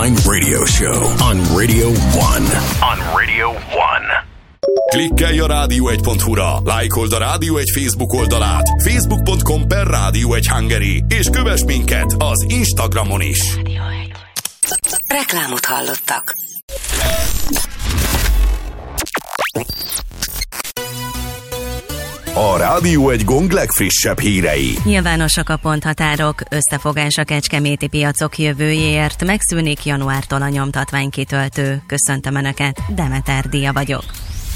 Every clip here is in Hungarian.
online radio show on Radio 1. On Radio 1. Klikkelj a rádió1.hu-ra, lájkold a Rádió 1 Facebook oldalát, facebook.com/Rádió 1 Hungary, és kövess minket az Instagramon is. Reklámot hallottak. A Rádió 1 Gong legfrissebb hírei. Nyilvánosak a ponthatárok, összefogás a kecskeméti piacok jövőjéért, megszűnik januártól a nyomtatványkitöltő. Köszöntöm Önöket, Demeter Dia vagyok.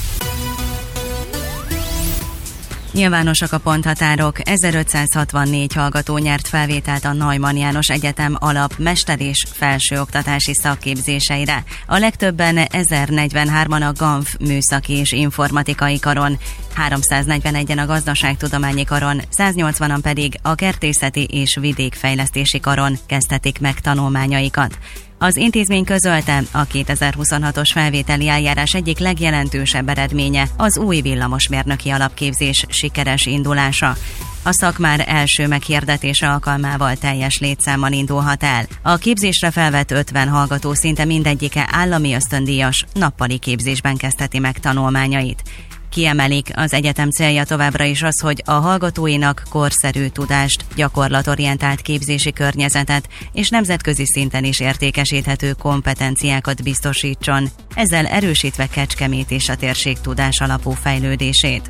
Nyilvánosak a ponthatárok, 1564 hallgató nyert felvételt a Neumann János Egyetem alap-, mester- és felsőoktatási szakképzéseire. A legtöbben 1043-an a GANF műszaki és informatikai karon, 341-en a gazdaságtudományi karon, 180-an pedig a kertészeti és vidékfejlesztési karon kezdhetik meg tanulmányaikat. Az intézmény közölte, a 2026-os felvételi eljárás egyik legjelentősebb eredménye az új villamosmérnöki alapképzés sikeres indulása. A szak már első meghirdetése alkalmával teljes létszámmal indulhat el. A képzésre felvett 50 hallgató szinte mindegyike állami ösztöndíjas, nappali képzésben kezdheti meg tanulmányait. Kiemelik, az egyetem célja továbbra is az, hogy a hallgatóinak korszerű tudást, gyakorlatorientált képzési környezetet és nemzetközi szinten is értékesíthető kompetenciákat biztosítson, ezzel erősítve Kecskemét és a térség tudás alapú fejlődését.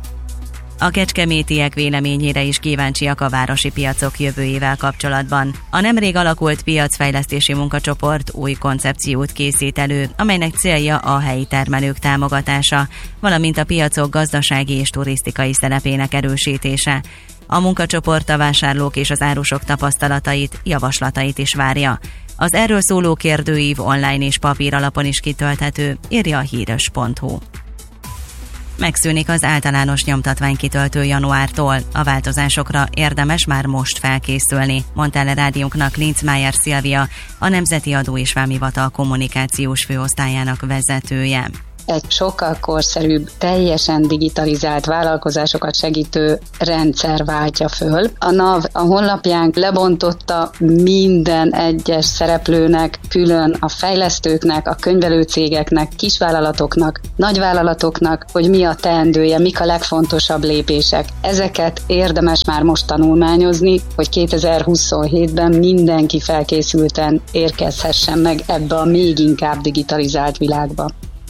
A kecskemétiek véleményére is kíváncsiak a városi piacok jövőjével kapcsolatban. A nemrég alakult piacfejlesztési munkacsoport új koncepciót készít elő, amelynek célja a helyi termelők támogatása, valamint a piacok gazdasági és turisztikai szerepének erősítése. A munkacsoport a vásárlók és az árusok tapasztalatait, javaslatait is várja. Az erről szóló kérdőív online és papír alapon is kitölthető, írja a híres.hu. Megszűnik az általános nyomtatványkitöltő januártól. A változásokra érdemes már most felkészülni, mondta el a rádiónknak Linzmeier Szilvia, a Nemzeti Adó és Vámhivatal kommunikációs főosztályának vezetője. Egy sokkal korszerűbb, teljesen digitalizált vállalkozásokat segítő rendszer váltja föl. A NAV a honlapján lebontotta minden egyes szereplőnek, külön a fejlesztőknek, a könyvelőcégeknek, kisvállalatoknak, nagyvállalatoknak, hogy mi a teendője, mik a legfontosabb lépések. Ezeket érdemes már most tanulmányozni, hogy 2027-ben mindenki felkészülten érkezhessen meg ebbe a még inkább digitalizált világba.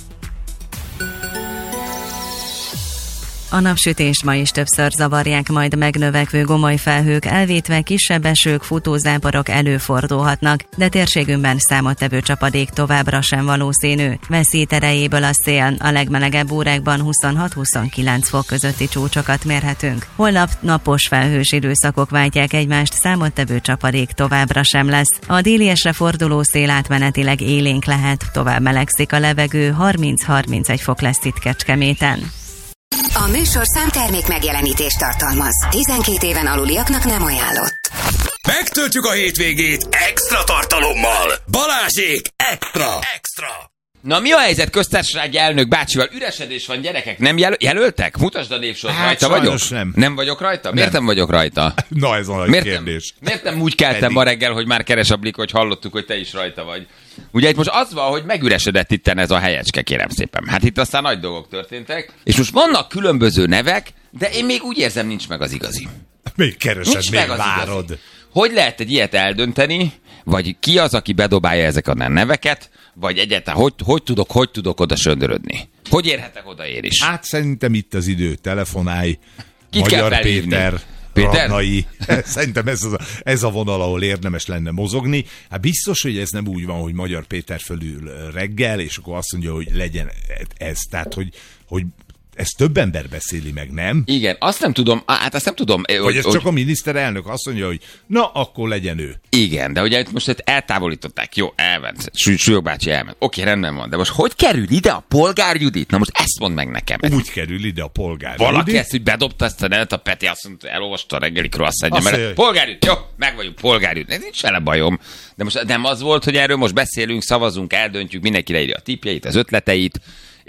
A napsütést ma is többször zavarják majd megnövekvő gomoly felhők, elvétve kisebb esők, futózáporok előfordulhatnak, de térségünkben számottevő csapadék továbbra sem valószínű. Veszít erejéből a szél, a legmelegebb órákban 26-29 fok közötti csúcsokat mérhetünk. Holnap napos felhős időszakok váltják egymást, számottevő csapadék továbbra sem lesz. A déliesre forduló szél átmenetileg élénk lehet, tovább melegszik a levegő, 30-31 fok lesz itt Kecskeméten. A műsor számtermék megjelenítést tartalmaz. 12 éven aluliaknak nem ajánlott. Megtöltjük a hétvégét extra tartalommal. Balázsék extra! Na, mi a helyzet köztársasági elnök bácsival? Üresedés van, gyerekek, nem jelöltek? Mutasd a névsort, rajta vagyok? Nem vagyok rajta? Miért nem vagyok rajta? Na, ez a nagy kérdés. Miért nem úgy keltem ma reggel, hogy már keres a Blik, hogy hallottuk, hogy te is rajta vagy? Ugye itt most az van, hogy megüresedett itten ez a helyecske, kérem szépen. Hát itt aztán nagy dolgok történtek, és most vannak különböző nevek, de én még úgy érzem, nincs meg az igazi. Még keresed, nincs még meg az várod. Igazi. Hogy lehet egy ilyet eldönteni, vagy ki az, aki bedobálja ezeket a neveket, vagy egyáltalán hogy tudok oda söndörödni? Hogy érhetek oda én is? Hát szerintem itt az idő, telefonálj. Kit Magyar kell felhívni? Péter? Radnai. Szerintem ez a vonal, ahol érdemes lenne mozogni. Hát biztos, hogy ez nem úgy van, hogy Magyar Péter fölül reggel, és akkor azt mondja, hogy legyen ez. Tehát, hogy ezt több ember beszéli meg, nem? Igen, azt nem tudom. Hogy ez csak a miniszterelnök azt mondja, hogy na, akkor legyen ő. Igen, de ugye most eltávolították. Jó, elment. Súlyog bácsi elment. Oké, rendben van. De most hogy kerül ide a Polgár Judit? Na most ezt mondd meg nekem. Úgy kerül ide a Polgár Valaki Judit. ezt úgy bedobta ezt a nevet, a Peti azt mondta, elolvasta a reggeli croissantja, mert Polgár Judit, jó, meg vagyunk Polgár Judit. Nincs vele bajom. De most nem az volt, hogy erről most beszélünk, szavazunk, eldöntjük, mindenki leírja a tippjeit, az ötleteit,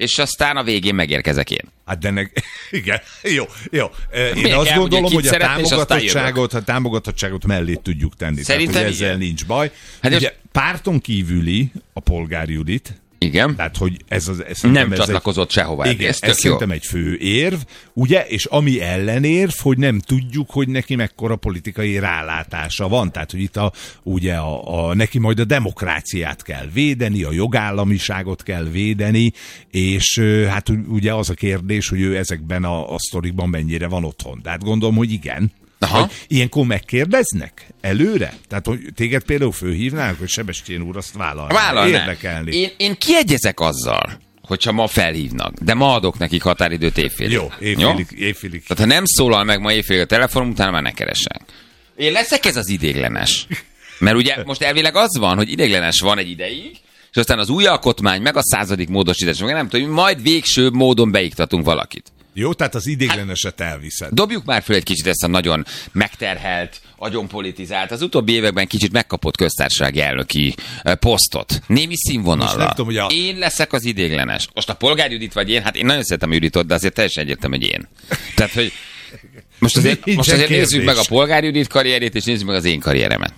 és aztán a végén megérkezek én. Hát de igen, jó. Én azt gondolom, hogy a támogatottságot mellé tudjuk tenni. Szerintem tehát, ezzel nincs baj. Hát ugye párton kívüli a Polgár Judit. Igen. Tehát, hogy ez nem csatlakozott sehova. Igen, ez szerintem egy fő érv, ugye, és ami ellenérv, hogy nem tudjuk, hogy neki mekkora politikai rálátása van. Tehát, hogy itt neki majd a demokráciát kell védeni, a jogállamiságot kell védeni, és hát ugye az a kérdés, hogy ő ezekben a sztorikban mennyire van otthon. Tehát gondolom, hogy igen. Ilyenkor megkérdeznek előre? Tehát, hogy téged például fölhívnánk, hogy Sebestyén úr azt vállalná. Érdekelni. Én kiegyezek azzal, hogyha ma felhívnak, de ma adok nekik határidőt évfélig. Jó, évfélig. Tehát ha nem szólal meg ma évfélig a telefonom, utána már ne keresek. Én leszek ez az idéglenes. Mert ugye most elvileg az van, hogy idéglenes van egy ideig, és aztán az új alkotmány, meg a 100. módosítás, meg nem tudom, majd végső módon beiktatunk valakit. Jó, tehát az idégleneset elviszed. Dobjuk már föl egy kicsit ezt a nagyon megterhelt, agyonpolitizált, az utóbbi években kicsit megkapott köztársasági elnöki posztot. Némi színvonallal. Én leszek az idéglenes. Most a Polgár Judit vagy én, hát én nagyon szeretem a Juditot, de azért teljesen egyértelmű, hogy én. Tehát, hogy most azért nézzük meg a Polgár Judit karrierét, és nézzük meg az én karrieremet.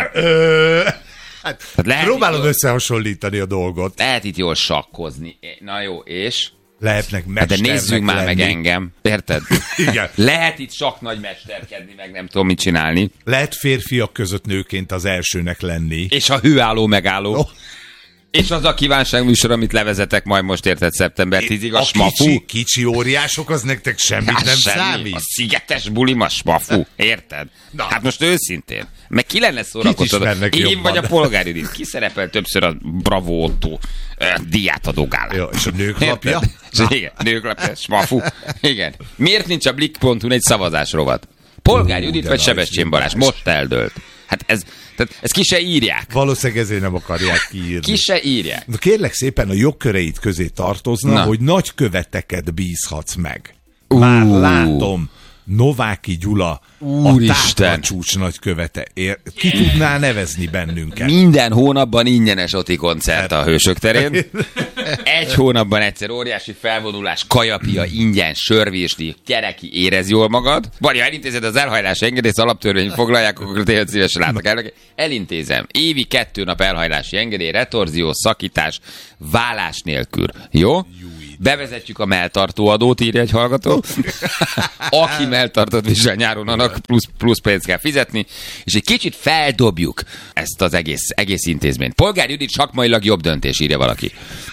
Próbálod összehasonlítani a dolgot. Lehet itt jól sakkozni. Na jó, és... Lehetnek mesternek de nézzük már lenni. meg engem, érted? Igen. Lehet itt sok nagy mesterkedni, meg nem tudom mit csinálni. Lehet férfiak között nőként az elsőnek lenni. És a hőálló megálló. És az a kívánságműsor, amit levezetek majd most, érted, szeptember 10-ig, a smafú. Kicsi óriások, az nektek semmit nem számít. A szigetes bulim a smafú, érted? Na. Hát most őszintén. Meg ki lenne szórakoztató? Én vagy a Polgár Judit. Ki szerepel többször a Bravo Otto díjátadó gálán? Jó, és a nőklapja? Igen, nőklapja, smafú. Igen. Miért nincs a Blick.hu egy szavazás rovat? Polgár Judit vagy Sebestyén Balázs? Most eldőlt. Hát ez ki se írják. Valószínűleg ezért nem akarják kiírni. Ki se írják. De kérlek szépen, a jogköreid közé tartozna, hogy nagyköveteket bízhatsz meg. Már látom, Nováky Gyula, Úristen. A táplacsúcs nagykövete. Ki tudná nevezni bennünket? Minden hónapban ingyenes Oti koncert a Hősök terén. Egy hónapban egyszer óriási felvonulás, kajapia, ingyen, sörvésdi, gyereki, érez jól magad. Vagy ha elintézed az elhajlás engedélyt, alaptörvény foglalják, akkor tényleg szívesen látok el. Elintézem. Évi 2 nap elhajlási engedély, retorzió, szakítás, vállás nélkül. Jó? Bevezetjük a melltartóadót, írja egy hallgató. Aki melltartót visel nyáron, annak plusz pénzt kell fizetni, és egy kicsit feldobjuk ezt az egész intézményt. Polgár Judit sakmailag jobb döntés, írja valaki.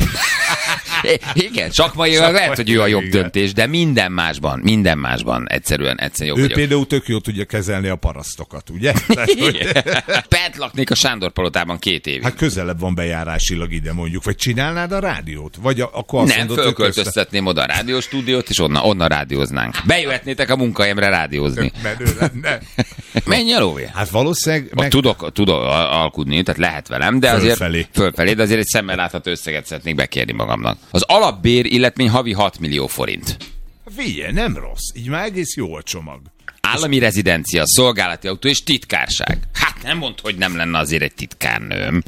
Igen, sakmailag lehet, hogy ő a jobb döntés, de minden másban egyszerűen jobb ő vagyok. Például tök jól tudja kezelni a parasztokat, ugye? Bent laknék a Sándor palotában 2 évig. Hát közelebb van bejárásilag ide mondjuk, vagy csinálnád a rádiót? Vagy akkor azt nem, fölköltöztetném oda a rádióstúdiót, és onnan rádióznánk. Bejöhetnétek a munkahelyemre rádiózni. Menő lenne. Menj a lóvé. Hát valószínűleg... Tudok alkudni, tehát lehet velem, de azért fölfelé, de azért egy szemmel látható összeget szeretnék bekérni magamnak. Az alapbér illetmény havi 6 millió forint. Figyelj, nem rossz. Így már egész jó a csomag. Állami rezidencia, szolgálati autó és titkárság. Hát nem mondd, hogy nem lenne azért egy titkárnőm.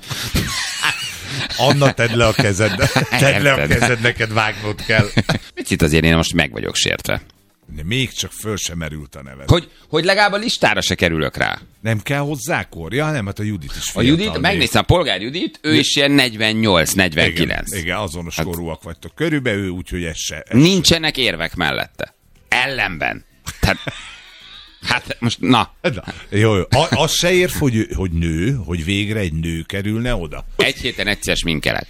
Anna, tedd le a kezed. Tedd le a kezed, neked vágnod kell. Picit azért én most meg vagyok sértve. De még csak föl sem merült a neved. Hogy legalább a listára se kerülök rá. Nem kell hozzá korja, nem, hát a Judit is fiatal. A Judit, megnéztem, a Polgár Judit, ő is ilyen 48-49. Igen, azonos korúak vagytok körülbelül, ő, úgyhogy ez se. Nincsenek érvek mellette. Ellenben. Tehát, hát most, na. Jó. Az se érv, hogy nő, hogy végre egy nő kerülne oda. Egy héten egyszer sminkelek.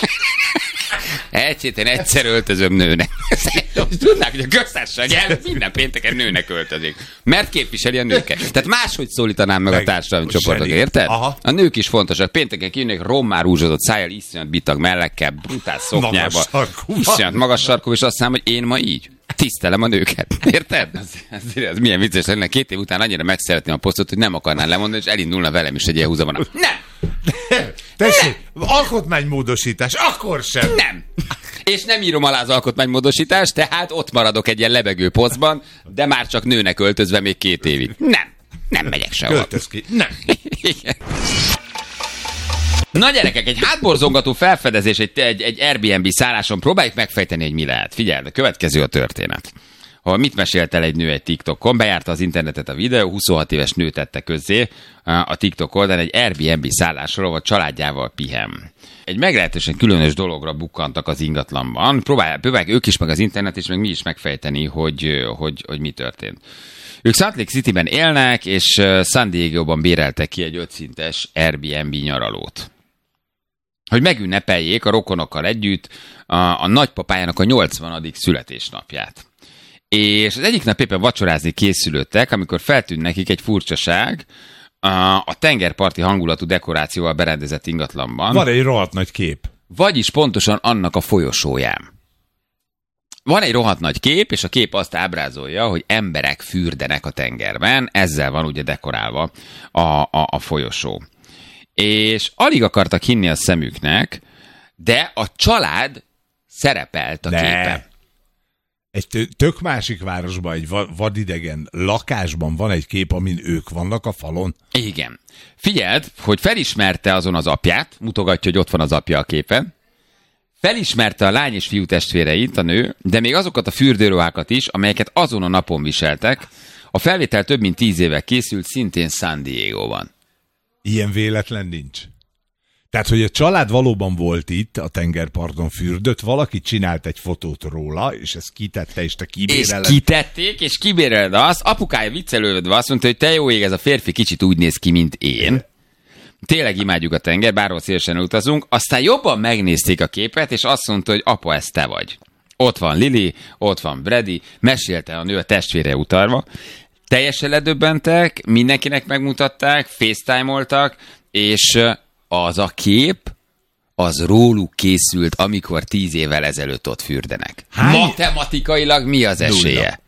Egy héten egyszer öltözöm nőnek. Tudnák, hogy a köztársaság elnök minden pénteken nőnek öltözik. Mert képviseli a nőket. Tehát máshogy szólítanám meg a társadalmi csoportokat, érted? Aha. A nők is fontosak. Pénteken kijönnek rommá rúzsodott szájjal, iszonyat bitag mellekkel, brutál szoknyába, iszonyat magas sarkú, és azt mondom, hogy én ma így tisztelem a nőket. Érted? Ez milyen vicces lenne. 2 év után annyira megszeretném a posztot, hogy nem akarnál lemondani, és elindulna velem is egy ilyen húzavona. Nem! Tessék, alkotmánymódosítás, akkor sem. Nem. És nem írom alá az alkotmánymódosítást, tehát ott maradok egy ilyen lebegő posztban, de már csak nőnek öltözve még 2 évig. Nem megyek sehova. Költöz ki. Nem. Igen. Na gyerekek, egy hátborzongató felfedezés egy Airbnb szálláson, próbáljuk megfejteni, hogy mi lehet. Figyeld, a következő a történet. Ahol mit mesélt el egy nő egy TikTokon, bejárta az internetet a videó, 26 éves nő tette közzé a TikTok oldalon egy Airbnb szállásról, vagy családjával pihen. Egy meglehetősen különös dologra bukkantak az ingatlanban. Próbálják ők is, meg az internet is, meg mi is megfejteni, hogy mi történt. Ők Salt Lake Cityben élnek, és San Diego-ban béreltek ki egy 5 szintes Airbnb nyaralót. Hogy megünnepeljék a rokonokkal együtt a nagypapájának a 80. születésnapját. És az egyik nap éppen vacsorázni készülődtek, amikor feltűnt nekik egy furcsaság a tengerparti hangulatú dekorációval berendezett ingatlanban. Van egy rohadt nagy kép. Vagyis pontosan annak a folyosóján. Van egy rohadt nagy kép, és a kép azt ábrázolja, hogy emberek fürdenek a tengerben, ezzel van ugye dekorálva a folyosó. És alig akartak hinni a szemüknek, de a család szerepelt a képen. Egy tök másik városban, egy vadidegen lakásban van egy kép, amin ők vannak a falon. Igen. Figyeld, hogy felismerte azon az apját, mutogatja, hogy ott van az apja a képen, felismerte a lány és fiú testvéreit, a nő, de még azokat a fürdőruhákat is, amelyeket azon a napon viseltek. A felvétel több mint 10 éve készült, szintén San Diego-ban. Ilyen véletlen nincs. Tehát, hogy a család valóban volt itt, a tengerparton fürdött, valaki csinált egy fotót róla, és ezt kitette, és te kibéreled. És kitették, és kibéreled azt. Apukája viccelődve azt mondta, hogy te jó ég, ez a férfi kicsit úgy néz ki, mint én. Tényleg imádjuk a tenger, bárhol szívesen utazunk. Aztán jobban megnézték a képet, és azt mondta, hogy apa, ez te vagy. Ott van Lily, ott van Brady, mesélte a nő a testvére utalva. Teljesen ledöbbentek, mindenkinek megmutatták, FaceTime-oltak, és az a kép, az róluk készült, amikor 10 évvel ezelőtt ott fürdenek. Matematikailag mi az esélye?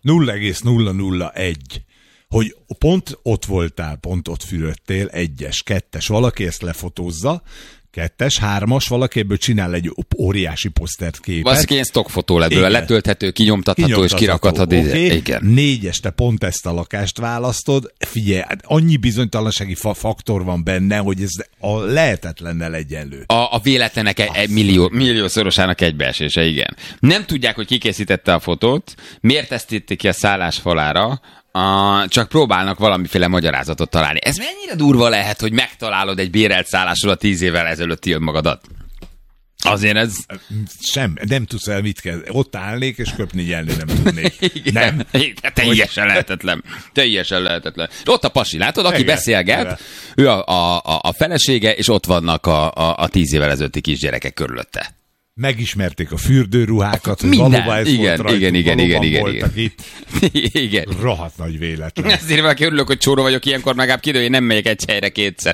0,001. Hogy pont ott voltál, pont ott fürödtél, 1-es, 2-es, valaki ezt lefotózza, 2-es, 3-as, valaki ebből csinál egy óriási posztert képet. Valószínűleg ilyen stockfotó ebből, letölthető, kinyomtatható és kirakhatod. Okay. 4-es, te pont ezt a lakást választod. Figyelj, annyi bizonytalansági faktor van benne, hogy ez a lehetetlennel egyenlő. A véletlenek milliószorosának egybeesése, igen. Nem tudják, hogy ki készítette a fotót, miért tesztették ki a szállás falára, csak próbálnak valamiféle magyarázatot találni. Ez mennyire durva lehet, hogy megtalálod egy bérelt szállásról a 10 évvel ezelőtti önmagadat? Azért ez... Nem tudsz el mit kell. Ott állnék, és köpni nyelni nem tudnék. Nem? Teljesen lehetetlen. Teljesen lehetetlen. Ott a pasi, látod, aki beszélget, ő a felesége, és ott vannak a 10 évvel ezelőtti kisgyerekek körülötte. Megismerték a fürdőruhákat, hogy valóban ez volt rajtuk, igen. voltak itt. Igen. Rohadt nagy véletlen. Ezért valaki örülök, hogy csóró vagyok, ilyenkor legalább kiderül, hogy nem megyek egy helyre kétszer.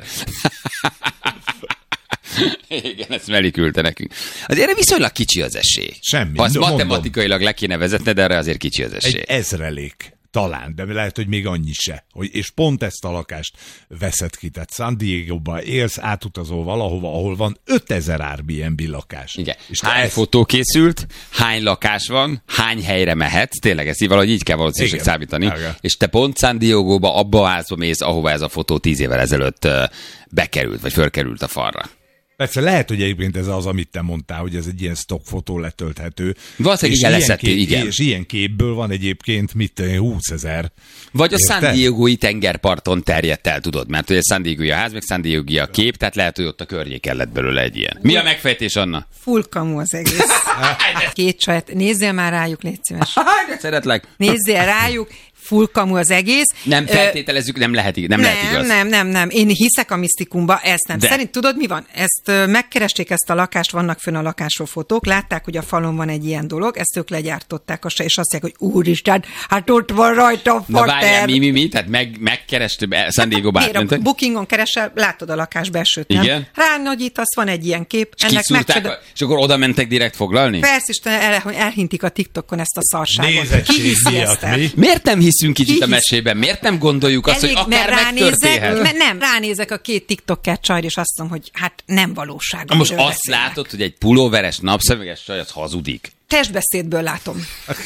Igen, ezt Meli küldte nekünk. Azért viszonylag kicsi az esély. Semmi. Azt matematikailag le kéne vezetni, de erre azért kicsi az esély. Egy ezrelék. Talán, de lehet, hogy még annyi se. És pont ezt a lakást veszed ki. Tehát San Diego-ban élsz, átutazol valahova, ahol van 5000 Airbnb lakás. Igen. És hány fotó készült, hány lakás van, hány helyre mehetsz, tényleg ezt valahogy így kell valószínűleg számítani. Igen. És te pont San Diego-ba abba a házba mész, ahova ez a fotó 10 évvel ezelőtt bekerült, vagy fölkerült a falra. Persze lehet, hogy egyébként ez az, amit te mondtál, hogy ez egy ilyen stockfotó letölthető. Valószínűleg igen, leszettél, igen. És ilyen képből van egyébként 20 000. Vagy a San Diego-i tengerparton terjedt el, tudod, mert ugye San Diego-i a ház, meg San Diego-i a kép, tehát lehet, hogy ott a környéken lett belőle egy ilyen. Mi a megfejtés, Anna? Full kamu az egész. Két saját. Nézzél már rájuk, légy szíves. De szeretlek. Nézzél rájuk. Full kamu az egész. Nem feltételezzük, nem lehet igaz. Nem. Én hiszek a misztikumba, ezt nem. Szerint tudod, mi van? Ezt megkeresték ezt a lakást, vannak fönn a lakásról fotók, látták, hogy a falon van egy ilyen dolog, ezt ők legyártották, és azt mondják, hogy úristen, hát ott van rajta a fater. Na várjál, mi? Tehát megkerestük San Diego-ba átmentek? Bookingon keresel, látod a lakás belsőt, nem? Igen. Ránynagyítasz, van egy ilyen kép. És akkor oda mentek direkt foglalni? Persze, Isten, elhintik a TikTokon ezt a szarságot. Nézettség miatt. Miért nem hiszünk kicsit a mesében? Miért nem gondoljuk azt, hogy akár megtörténhet? Nem, ránézek a 2 TikToker csajra, és azt mondom, hogy hát nem valóság. Most azt látod, hogy egy pulóveres, napszemüveges csaj, az hazudik. Testbeszédből látom.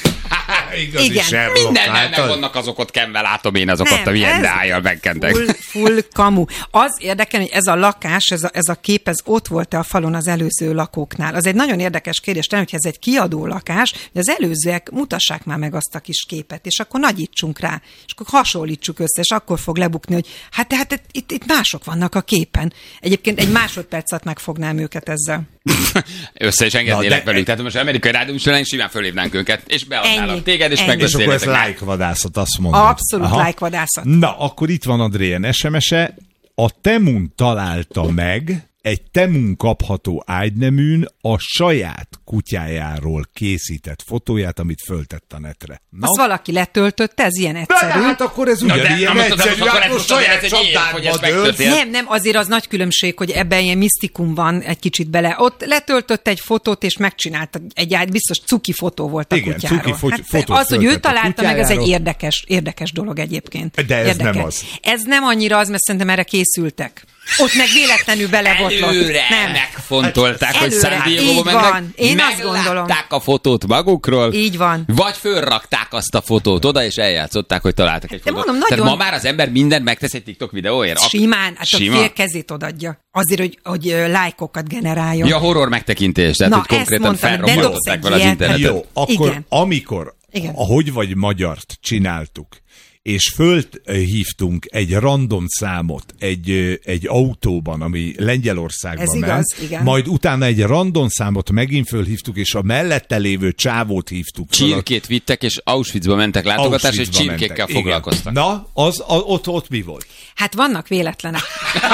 Igen, Mindennek vannak azok ott kenve, látom én azokat, a milyen dájjal megkentek. Full kamu. Az érdekel, hogy ez a lakás, ez a kép, ez ott volt-e a falon az előző lakóknál. Az egy nagyon érdekes kérdés, hogyha ez egy kiadó lakás, hogy az előzőek mutassák már meg azt a kis képet, és akkor nagyítsunk rá, és akkor hasonlítsuk össze, és akkor fog lebukni, hogy hát itt mások vannak a képen. Egyébként egy másodperc alatt megfognám őket ezzel. Össze is engednélek velük. Tehát most amerikai rádióműsorán simán fölhívnánk őket, és beadnálak téged, és megbeszélhetek. És akkor ez like-vadászat, azt mondod. Abszolút like-vadászat. Na, akkor itt van Adrien SMS-e. A Temun találta meg egy Temun kapható ágyneműn a saját kutyájáról készített fotóját, amit föltett a netre. Na? Azt valaki letöltötte, ez ilyen egyszerű. De hát akkor ez ugyanilyen egyszerű, akkor saját csapdádba dől. Nem, azért az nagy különbség, hogy ebben ilyen misztikum van egy kicsit bele. Ott letöltött egy fotót, és megcsinálta egy biztos cuki fotó volt a kutyáról. Az, hogy ő találta meg, ez egy érdekes dolog egyébként. De ez nem az. Ez nem annyira az, mert szerintem erre készültek. Ott meg véletlenül belebotlott. Előre megfontolták, hogy San Diego-ba mentek, én azt gondolom. Meglátták a fotót magukról. Így van. Vagy fölrakták azt a fotót oda, és eljátszották, hogy találtak egy fotót. Mondom, tehát ma már az ember mindent megtesz egy TikTok videóért. Simán, hát a fél kezét odadja. Azért, hogy lájkokat generáljon. Ja, horror megtekintés, tehát hogy konkrétan felrobbantották vele az internetet. Jó, akkor amikor, ahogy vagy magyart csináltuk, és fölhívtunk egy random számot egy autóban, ami Lengyelországban ment, majd utána egy random számot megint fölhívtuk, és a mellette lévő csávót hívtuk. Csirkét vittek, és Auschwitzba mentek látogatásra, és csirkékkel foglalkoztak. Na, ott mi volt? Hát vannak véletlenek.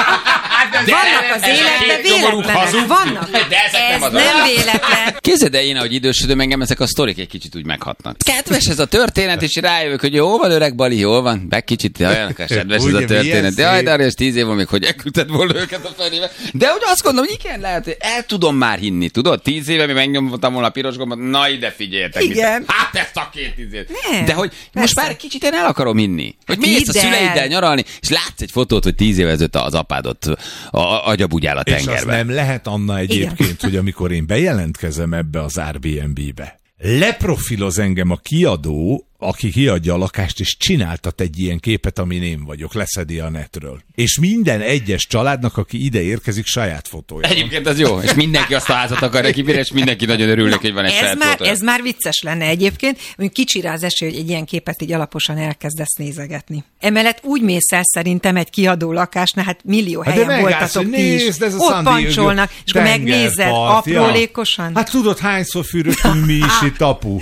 Vannak az életben véletlenek. Vannak. Ez nem véletlen. Képzeld el, én, ahogy idősödöm, engem ezek a sztorik egy kicsit úgy meghatnak. Kedves ez a történet, és rájövök, hogy jó van, öreg Bali, jól van, meg kicsit olyan kedves ez a történet. De jaj, Darjas, 10 év van még, hogy elküldted volna őket a felébe. De hogy azt gondolom, hogy igen, lehet, hogy el tudom már hinni, tudod? 10 éve mi megnyomtam volna a piros gombot, na ide figyeljetek. Igen. Hát ezt a 2 évet. De hogy most már egy kicsit én el akarom hinni. Hogy mész a szüleiddel nyaralni, és látsz egy fotót, hogy 10 éve ezelőtt az apádot agyabugyál a tengerbe. És az nem lehet, Anna, egyébként, hogy amikor én bejelentkezem ebbe az Airbnb-be, leprofiloz engem a kiadó, aki kiadja a lakást, és csináltat egy ilyen képet, amin én vagyok, leszedi a netről. És minden egyes családnak, aki ide érkezik, saját fotója. Egyébként az jó, és mindenki azt a házat akarja kibírni, és mindenki nagyon örülnek, hogy van egy saját fotója. Ez már vicces lenne egyébként, hogy kicsi rá az esély, hogy egy ilyen képet így alaposan elkezdesz nézegetni. Emellett úgy mész el szerintem egy kiadó lakásnál, hát millió helyen voltatok ti is. Ott pancsolnak, és akkor megnézed aprólékosan. Hát tudod, hányszor fürödtünk mi is itt, apu?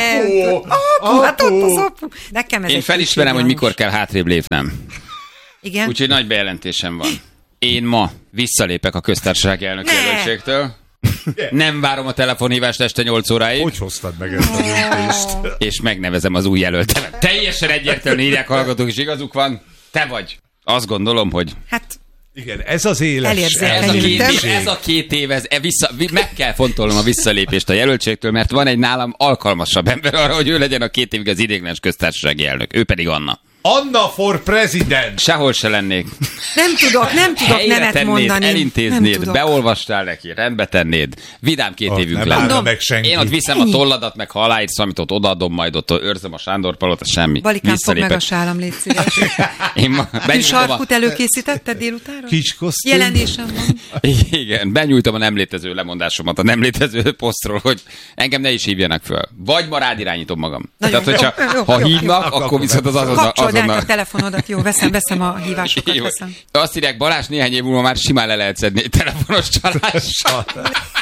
Apu, ott az apu. Én felismerem, hogy mikor kell hátrébb lépnem. Igen. Úgyhogy nagy bejelentésem van. Én ma visszalépek a köztársasági elnök jelöltségtől. Nem várom a telefonhívást este 8 óráig. Hogy hoztad meg ezt a döntést? És megnevezem az új jelöltemet. Teljesen egyértelműen írják hallgatók, és igazuk van. Te vagy. Azt gondolom, hogy... Hát... Igen, ez az éles. Ez a 2 év, meg kell fontolnom a visszalépést a jelöltségtől, mert van egy nálam alkalmasabb ember arra, hogy ő legyen a 2 évig az ideiglenes köztársasági elnök. Ő pedig Anna. Anna for president! Sehol se lennék. Nem tudok nemet tennéd, mondani. Elintéznéd, beolvastál neki, rendbe tennéd. Vidám 2 évünk lenne. Én ott viszem a tolladat, meg ha aláírsz, amit ott odaadom, majd ott őrzöm a Sándor Palota, semmi. Balikám, fog meg a sálam, légy szíves. Kis sarkut előkészítetted délutánra? Kis kosztüm. Jelenésem van. Igen, benyújtom a nem létező lemondásomat a nem létező posztról, hogy engem ne is hívjanak föl. Vagy ma rádirányítom magam. Tehát, hogyha hívnak, akkor viszont az azonnal. Kapcsold át a telefonodat, jó, veszem a hívásokat, veszem. Azt írják, Balázs, néhány év múlva már simán le lehet szedni egy telefonos csalással.